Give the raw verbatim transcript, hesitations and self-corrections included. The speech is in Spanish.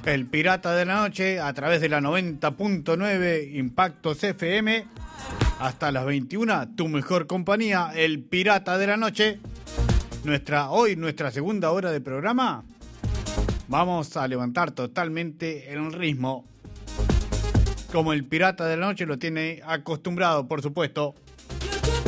El Pirata de la Noche a través de la noventa punto nueve Impactos F M. Hasta las veintiuna, tu mejor compañía, El Pirata de la Noche. Nuestra, hoy, nuestra segunda hora de programa, vamos a levantar totalmente el ritmo, como El Pirata de la Noche lo tiene acostumbrado, por supuesto.